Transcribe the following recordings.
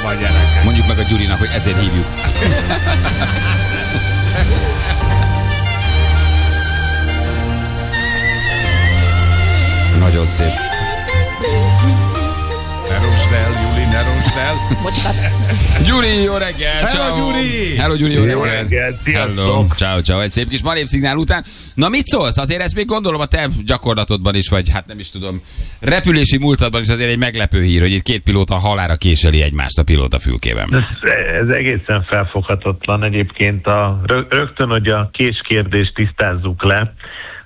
van, gyerekek. Mondjuk meg a Gyurinak, hogy ezért hívjuk. Nagyon szép. Ne rosd el, Juli, ne rosd el. Gyuri, jó reggel! Hello, Gyuri! Hello, Gyuri, jó reggel! reggelt, Hello, sziasztok! ciao, ciao. Egy szép kis marév szignál után. Na mit szólsz? Azért ezt még gondolom a te gyakorlatodban is, vagy hát nem is tudom, repülési múltadban is azért egy meglepő hír, hogy itt két pilóta halálra késeli egymást a pilótafülkében. Ez egészen felfoghatatlan egyébként. Rögtön, hogy a késkérdést tisztázzuk le.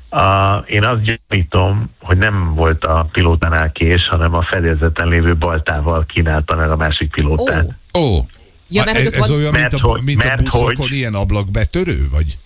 Én azt gyanítom, hogy nem volt a pilótánál kés, hanem a fedélzeten lévő baltával kínálta meg a másik pilótát. Ó. Ja, Ez olyan, mint a buszokon, ilyen ablakbetörő, vagy?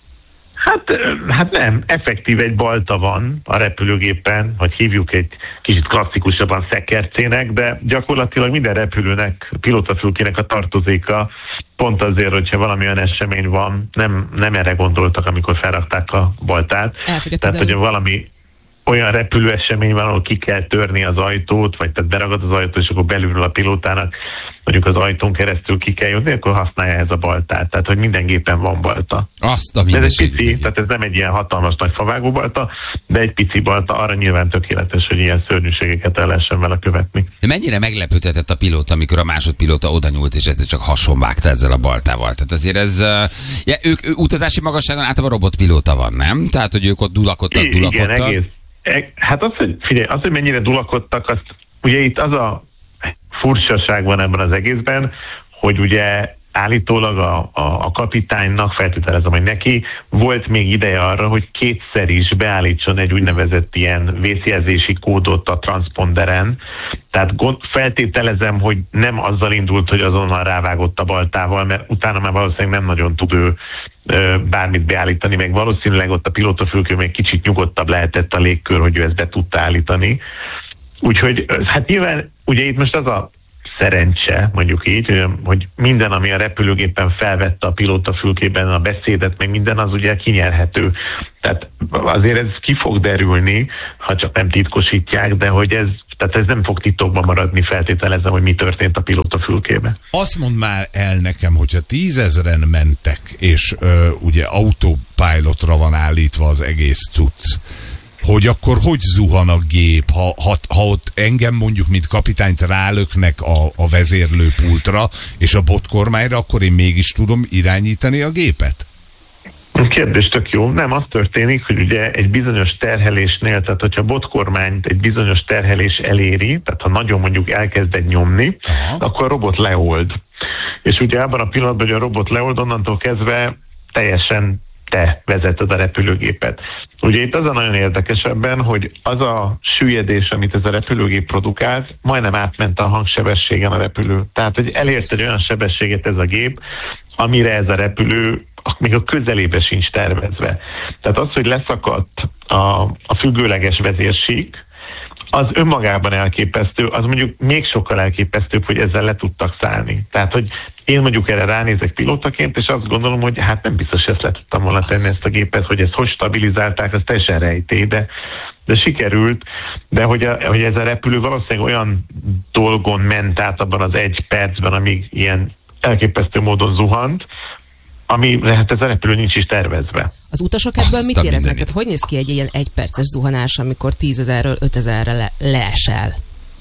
Hát nem, effektív egy balta van a repülőgépen, hogy hívjuk egy kicsit klasszikusabban szekercének, de gyakorlatilag minden repülőnek, pilótafülkének a tartozéka, pont azért, hogyha valamilyen esemény van, nem erre gondoltak, amikor felrakták a baltát. Tehát, hogy valami olyan repülő esemény van, ahol ki kell törni az ajtót, vagy tehát beragad az ajtó, és akkor belülről a pilótának mondjuk az ajtón keresztül ki kell jutni, akkor használja ez a baltát. Tehát, hogy minden gépen van balta. Azt a ez egy pici, tehát ez nem egy ilyen hatalmas nagy favágó balta, de egy pici balta, arra nyilván tökéletes, hogy ilyen szörnyűségeket el lehessen vele követni. De mennyire meglepődhetett a pilóta, amikor a másodpilóta oda nyúlt, és ez csak hasonvágta ezzel a baltával. Tehát azért ez... ők utazási magasságon általában robotpilóta van, nem? Tehát, hogy ők ott dulakodtak. Igen, egész. Hát az, hogy mennyire dulakodtak, azt ugye itt az a furcsaság van ebben az egészben, hogy ugye állítólag a kapitánynak, feltételezem, hogy neki volt még ideje arra, hogy kétszer is beállítson egy úgynevezett ilyen vészjelzési kódot a transponderen. Tehát feltételezem, hogy nem azzal indult, hogy azonnal rávágott a baltával, mert utána már valószínűleg nem nagyon tud ő bármit beállítani, meg valószínűleg ott a pilótafülkő még kicsit nyugodtabb lehetett a légkör, hogy ő ezt be tudta állítani. Úgyhogy hát nyilván ugye itt most az a szerencse, mondjuk így, hogy minden, ami a repülőgépen felvette a pilótafülkében a beszédet, meg minden, az ugye kinyerhető. Tehát azért ez ki fog derülni, ha csak nem titkosítják, de hogy ez nem fog titokban maradni, feltételezem, hogy mi történt a pilótafülkében. Azt mondd már el nekem, hogyha 10 000-en mentek, és ugye autopilotra van állítva az egész cucc, hogy akkor hogy zuhan a gép, ha ott engem mondjuk, mint kapitányt rálöknek a vezérlőpultra és a botkormányra, akkor én mégis tudom irányítani a gépet? Kérdés tök jó. Nem, az történik, hogy ugye egy bizonyos terhelésnél, tehát hogyha a botkormányt egy bizonyos terhelés eléri, tehát ha nagyon mondjuk elkezd egy nyomni, akkor a robot leold. És ugye abban a pillanatban, hogy a robot leold, onnantól kezdve teljesen te vezeted a repülőgépet. Ugye itt az a nagyon érdekes ebben, hogy az a süllyedés, amit ez a repülőgép produkált, majdnem átment a hangsebességen a repülő. Tehát, hogy elért egy olyan sebességet ez a gép, amire ez a repülő még a közelébe sincs tervezve. Tehát az, hogy leszakadt a függőleges vezérsík, az önmagában elképesztő, az mondjuk még sokkal elképesztőbb, hogy ezzel le tudtak szállni. Tehát, hogy én mondjuk erre ránézek pilótaként, és azt gondolom, hogy hát nem biztos, hogy ezt le tudtam volna tenni ezt a gépet, hogy ezt hogy stabilizálták, az teljesen rejtély, de sikerült, de hogy ez a repülő valószínűleg olyan dolgon ment át abban az 1 percben, amíg ilyen elképesztő módon zuhant, amire hát ez a repülő nincs is tervezve. Az utasok ebből mit éreznek? Tehát hogy néz ki egy ilyen 1 perces zuhanás, amikor 10 000-ről 5 000-re leesel?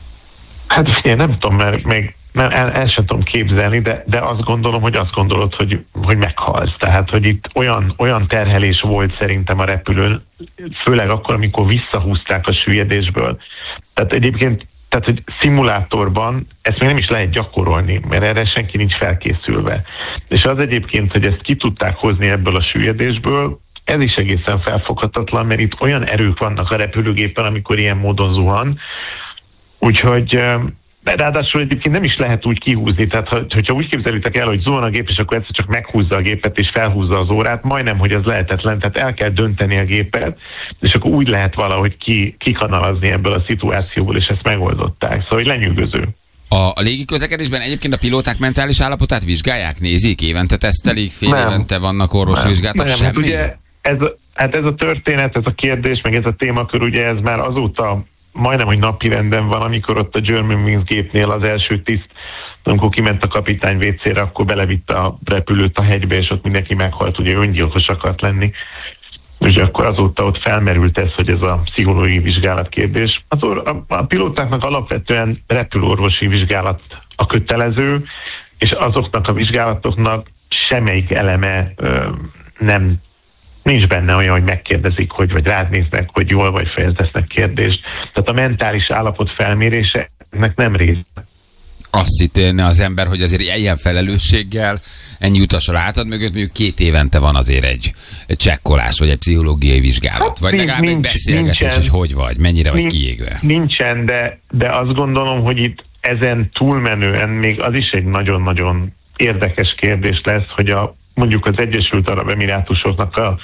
Hát én nem tudom, mert még el sem tudom képzelni, de azt gondolom, hogy azt gondolod, hogy meghalsz. Tehát, hogy itt olyan terhelés volt szerintem a repülőn, főleg akkor, amikor visszahúzták a süllyedésből. Tehát egyébként, hogy szimulátorban ezt még nem is lehet gyakorolni, mert erre senki nincs felkészülve. És az egyébként, hogy ezt ki tudták hozni ebből a süllyedésből, ez is egészen felfoghatatlan, mert itt olyan erők vannak a repülőgépen, amikor ilyen módon zuhan, úgyhogy ráadásul egyébként nem is lehet úgy kihúzni, tehát hogyha úgy képzelitek el, hogy zuhan a gép, és akkor egyszer csak meghúzza a gépet, és felhúzza az órát, majdnem, hogy ez lehetetlen, tehát el kell dönteni a gépet, és akkor úgy lehet valahogy kikanalazni ebből a szituációból, és ezt megoldották. Szóval, hogy lenyűgöző. A légiközlekedésben egyébként a pilóták mentális állapotát vizsgálják, nézik, évente tesztelik, fél évente vannak orvosvizsgálatok, semmi? Hát ugye ez a történet, ez a kérdés, meg ez a témakör, ugye ez már azóta majdnem, hogy napirenden van, amikor ott a Germanwings gépnél az első tiszt, amikor kiment a kapitány WC-re, akkor belevitte a repülőt a hegybe, és ott mindenki meghalt, ugye öngyilkos akart lenni. És akkor azóta ott felmerült ez, hogy ez a pszichológiai vizsgálat kérdés. A pilótáknak alapvetően repülőorvosi vizsgálat a kötelező, és azoknak a vizsgálatoknak semmelyik eleme nincs benne olyan, hogy megkérdezik, vagy rád néznek, hogy jól vagy, fejeznek kérdést. Tehát a mentális állapot felmérése ennek nem része. Azt hittélne az ember, hogy azért ilyen felelősséggel ennyi utasra átad mögött, mondjuk 2 évente van azért egy csekkolás, vagy egy pszichológiai vizsgálat, vagy legalább egy beszélgetés, hogy vagy, mennyire vagy kiégve. Nincsen, de azt gondolom, hogy itt ezen túlmenően még az is egy nagyon-nagyon érdekes kérdés lesz, hogy mondjuk az Egyesült Arab Emirátusoknak a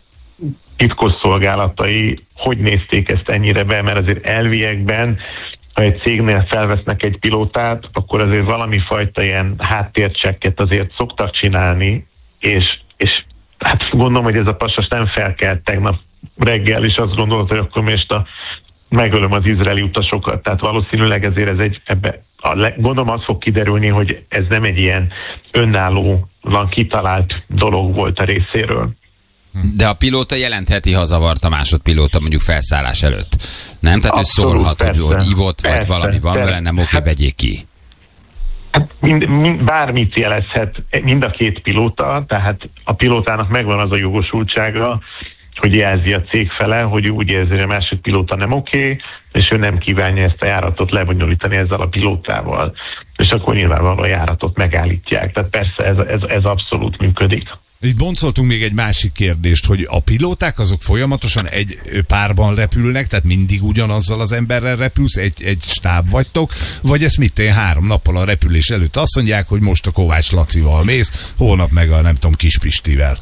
titkosszolgálatai hogy nézték ezt ennyire be, mert azért elviekben, ha egy cégnél felvesznek egy pilótát, akkor azért valami fajta ilyen háttércsekket azért szoktak csinálni, és hát gondolom, hogy ez a pasas nem felkelt tegnap reggel, és azt gondolta, hogy akkor most megölöm az izraeli utasokat. Tehát valószínűleg ezért gondolom az fog kiderülni, hogy ez nem egy ilyen önállóan kitalált dolog volt a részéről. De a pilóta jelentheti, ha zavart a másodpilóta mondjuk felszállás előtt. Nem? Tehát ő szólhat, hogy ivott, vagy valami van vele, nem oké, vegyék ki. Hát bármit jelezhet mind a 2 pilóta, tehát a pilótának megvan az a jogosultsága, hogy jelzi a cég fele, hogy úgy érzi, hogy a másik pilóta nem oké, és ő nem kívánja ezt a járatot lebonyolítani ezzel a pilótával. És akkor nyilvánvalóan a járatot megállítják. Tehát persze ez abszolút működik. Itt boncoltunk még egy másik kérdést, hogy a pilóták azok folyamatosan egy párban repülnek, tehát mindig ugyanazzal az emberrel repülsz, egy stáb vagytok, vagy ezt mit 3 nappal a repülés előtt azt mondják, hogy most a Kovács Lacival mész, holnap meg a nem tudom Kis Pistivel.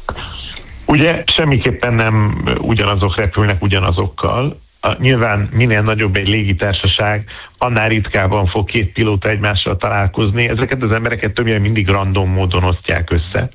Ugye semmiképpen nem ugyanazok repülnek ugyanazokkal. Nyilván minél nagyobb egy légitársaság, annál ritkábban fog 2 pilóta egymással találkozni. Ezeket az embereket többnyire mindig random módon osztják össze.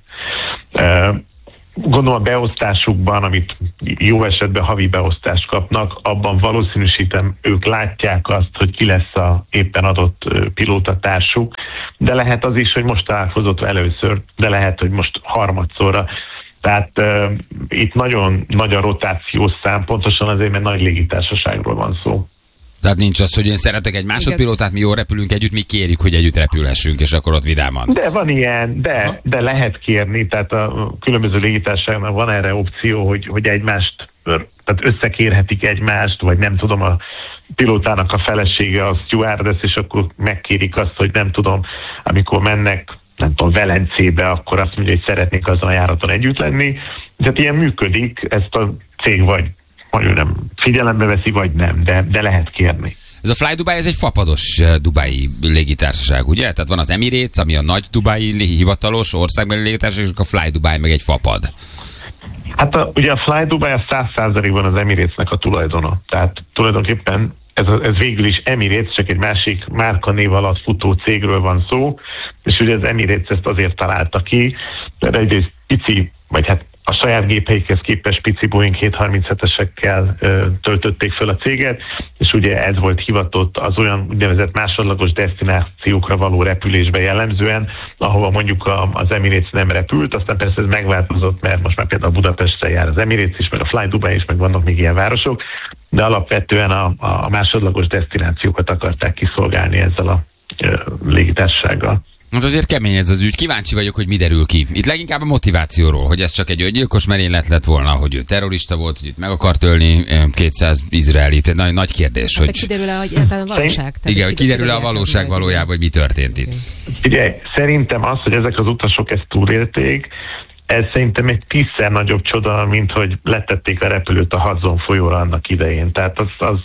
Gondolom a beosztásukban, amit jó esetben havi beosztást kapnak, abban valószínűsítem ők látják azt, hogy ki lesz a éppen adott pilótatársuk, de lehet az is, hogy most találkozott először, de lehet, hogy most harmadszorra. Tehát itt nagyon nagy a rotációs szám, pontosan azért, mert nagy légitársaságról van szó. Tehát nincs az, hogy én szeretek egy másodpilótát, mi jól repülünk együtt, mi kérjük, hogy együtt repülhessünk, és akkor ott vidáman. De van ilyen, de lehet kérni, tehát a különböző légitársaságnak van erre opció, hogy egymást, tehát összekérhetik egymást, vagy nem tudom, a pilótának a felesége a stewardess, és akkor megkérik azt, hogy nem tudom, amikor mennek, nem tudom, Velencébe, akkor azt mondja, hogy szeretnék azon a járaton együtt lenni. Tehát ilyen működik, ezt a cég vagy nem figyelembe veszi, vagy nem, de lehet kérni. Ez a Fly Dubai, ez egy fapados dubai légitársaság, ugye? Tehát van az Emirates, ami a nagy dubai hivatalos országbeli légitársaság, és a Fly Dubai meg egy fapad. Hát ugye a Fly Dubai a 100%-ban az Emiratesnek a tulajdona. Tehát tulajdonképpen ez végül is Emirates, csak egy másik márkanév alatt futó cégről van szó, és ugye az Emirates ezt azért találta ki, mert egyrészt pici, vagy hát a saját gépeikhez képest pici Boeing 737-esekkel töltötték föl a céget, és ugye ez volt hivatott az olyan úgynevezett másodlagos desztinációkra való repülésbe jellemzően, ahova mondjuk az Emirates nem repült, aztán persze ez megváltozott, mert most már például Budapestre jár az Emirates is, meg a Fly Dubai is, meg vannak még ilyen városok, de alapvetően a másodlagos desztinációkat akarták kiszolgálni ezzel a légitársasággal. Hát azért kemény ez az ügy. Kíváncsi vagyok, hogy mi derül ki. Itt leginkább a motivációról, hogy ez csak egy öngyilkos merénylet lett volna, hogy ő terrorista volt, hogy itt meg akart ölni 200 izraelit. Nagy kérdés, hát, hogy... Kiderül-e, hogy a valóság? Igen, hogy kiderül-e a valóság valójában, hogy mi történt itt. Ugye, szerintem az, hogy ezek az utasok ezt túlélték, ez szerintem egy 10-szer nagyobb csoda, mint hogy letették a repülőt a Hudson folyóra annak idején. Tehát az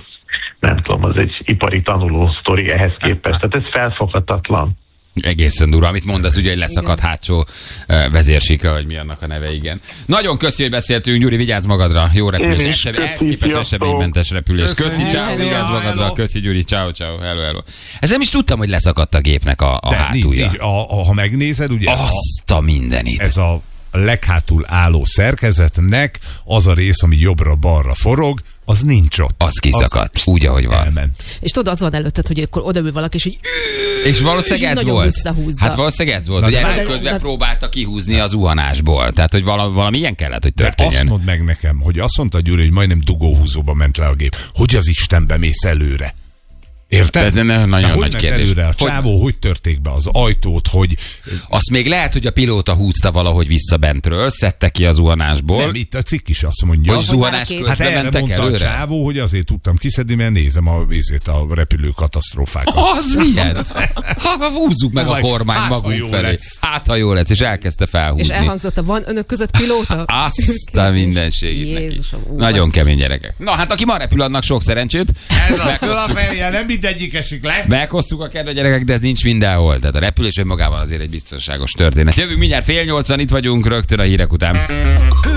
nem tudom, az egy ipari tanuló sztori ehhez képest. Tehát ez felfoghatatlan. Egészen durva, amit mondasz, ugye egy leszakadt hátsó vezérsika, vagy mi annak a neve, igen. Nagyon köszi, hogy beszéltünk, Gyuri, vigyázz magadra, jó repülés, ehhez képest eseménymentes repülés. Köszi, ciao, vigyázz magadra, köszi Gyuri, ciao, hello. Ez nem is tudtam, hogy leszakadt a gépnek a hátulja. Ha megnézed, ugye... Azt a mindenit. Ez a leghátul álló szerkezetnek az a rész, ami jobbra-balra forog, az nincs ott. Az kiszakadt, úgy, ahogy van. Elment. És tudod, az van előtted, hogy akkor odaül valaki, és így... És valószínűleg ez volt. Visszahúzza. Hát valószínűleg ez volt, hogy elközben próbálta kihúzni a zuhanásból. Tehát, hogy valami ilyen kellett, hogy történjen. De azt mondd meg nekem, hogy azt mondta Gyuri, hogy majdnem dugóhúzóba ment le a gép. Hogy az Istenbe mész előre? Érted? Ez nagyon nagy kérdés. Előre a csávó, hogy törték be az ajtót, hogy... Azt még lehet, hogy a pilóta húzta valahogy vissza bentről, szedte ki a zuhanásból. Nem, itt a cikk is azt mondja. Hogy zuhanás közben erre mentek mondta előre. A csávó, hogy azért tudtam kiszedni, mert nézem a repülő katasztrófákat. Az mi ez? Húzzuk meg a kormány magunk felé. Lesz. Hát, ha jó lesz, és elkezdte felhúzni. És elhangzott, van önök között pilóta? Azt a mindenségét neki. Nagyon kemény gyerekek. Na hát, aki ma repül, annak sok szerencsét. Ez a fölaférje, nem mindegyik esik le. Meghoztuk a kedve gyerekek, de ez nincs mindenhol. Tehát a repülés önmagában azért egy biztonságos történet. Jövünk mindjárt 7:30, itt vagyunk rögtön a hírek után.